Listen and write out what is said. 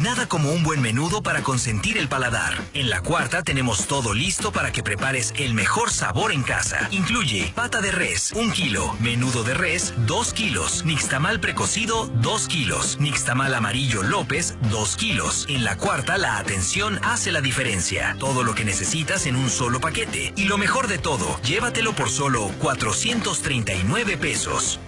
Nada como un buen menudo para consentir el paladar. En La Cuarta tenemos todo listo para que prepares el mejor sabor en casa. Incluye pata de res, 1 kilo, menudo de res, 2 kilos, nixtamal precocido, 2 kilos, nixtamal amarillo López, 2 kilos. En La Cuarta la atención hace la diferencia. Todo lo que necesitas en un solo paquete. Y lo mejor de todo, llévatelo por solo 439 pesos.